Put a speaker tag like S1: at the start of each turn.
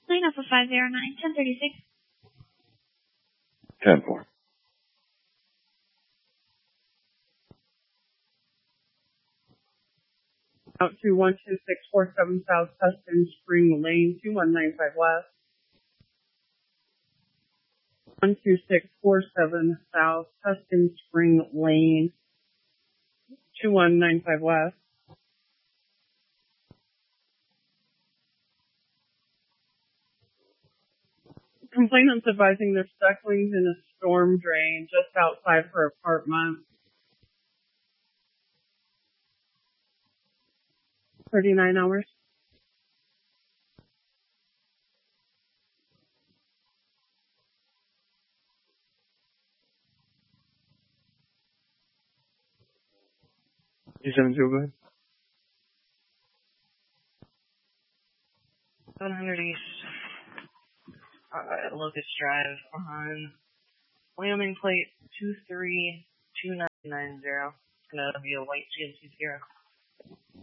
S1: Plane Alpha 509, 1036.
S2: 10-4.
S3: Out to 12647 South Tustin Spring Lane, 2195 West. 12647 South Tustin Spring Lane, 2195 West. Complainant's advising there's ducklings in a storm drain just outside her apartment. 39 hours.
S2: You 7-2, go ahead.
S4: 700 East Locust Drive on Wyoming plate 232990. It's going to be a white GMC Sierra.